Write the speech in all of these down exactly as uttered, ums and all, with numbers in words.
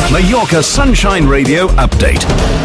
Mallorca Sunshine Radio update.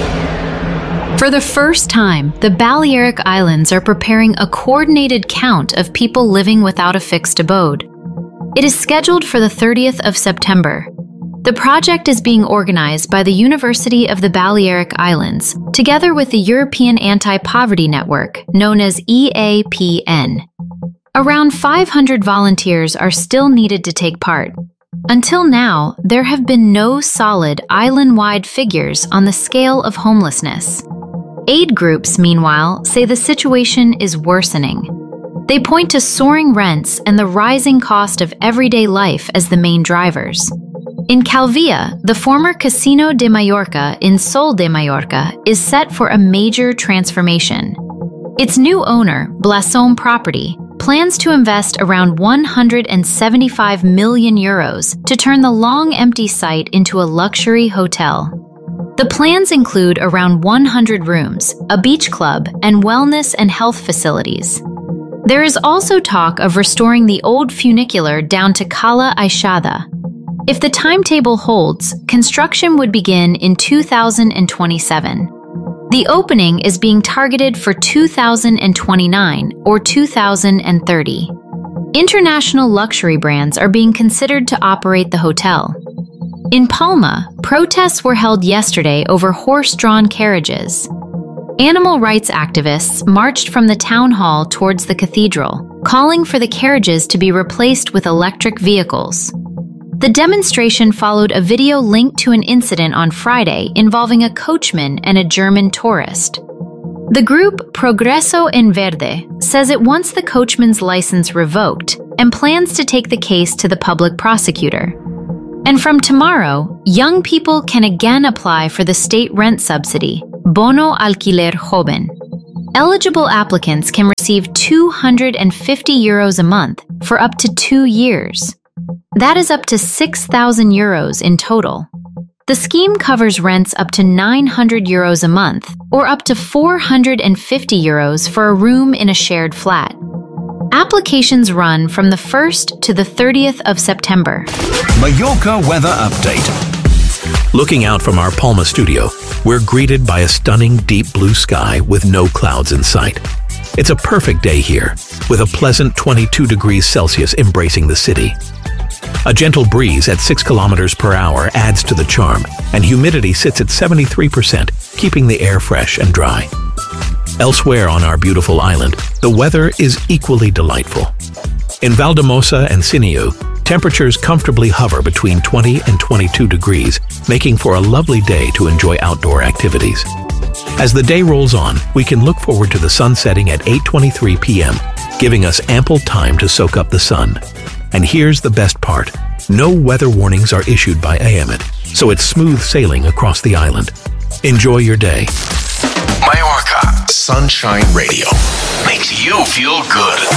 For the first time, the Balearic Islands are preparing a coordinated count of people living without a fixed abode. It is scheduled for the thirtieth of September. The project is being organized by the University of the Balearic Islands, together with the European Anti-Poverty Network, known as E A P N. Around five hundred volunteers are still needed to take part. Until now, there have been no solid island-wide figures on the scale of homelessness. Aid groups, meanwhile, say the situation is worsening. They point to soaring rents and the rising cost of everyday life as the main drivers. In Calvia, the former Casino de Mallorca in Sol de Mallorca is set for a major transformation. Its new owner, Blason Property, plans to invest around one hundred seventy-five million euros to turn the long-empty site into a luxury hotel. The plans include around one hundred rooms, a beach club, and wellness and health facilities. There is also talk of restoring the old funicular down to Cala Aixada. If the timetable holds, construction would begin in two thousand twenty-seven. The opening is being targeted for two thousand twenty-nine or two thousand thirty. International luxury brands are being considered to operate the hotel. In Palma, protests were held yesterday over horse-drawn carriages. Animal rights activists marched from the town hall towards the cathedral, calling for the carriages to be replaced with electric vehicles. The demonstration followed a video linked to an incident on Friday involving a coachman and a German tourist. The group Progreso en Verde says it wants the coachman's license revoked and plans to take the case to the public prosecutor. And from tomorrow, young people can again apply for the state rent subsidy, Bono Alquiler Joven. Eligible applicants can receive two hundred fifty euros a month for up to two years. That is up to six thousand euros in total. The scheme covers rents up to nine hundred euros a month or up to four hundred fifty euros for a room in a shared flat. Applications run from the first to the thirtieth of September. Mallorca weather update. Looking out from our Palma studio, we're greeted by a stunning deep blue sky with no clouds in sight. It's a perfect day here, with a pleasant twenty-two degrees Celsius embracing the city. A gentle breeze at six kilometers per hour adds to the charm, and humidity sits at seventy-three percent, keeping the air fresh and dry. Elsewhere on our beautiful island, the weather is equally delightful. In Valdemosa and Sineu, temperatures comfortably hover between twenty and twenty-two degrees, making for a lovely day to enjoy outdoor activities. As the day rolls on, we can look forward to the sun setting at eight twenty-three p m, giving us ample time to soak up the sun. And here's the best part. No weather warnings are issued by A M I T, so it's smooth sailing across the island. Enjoy your day. Mallorca Sunshine Radio makes you feel good.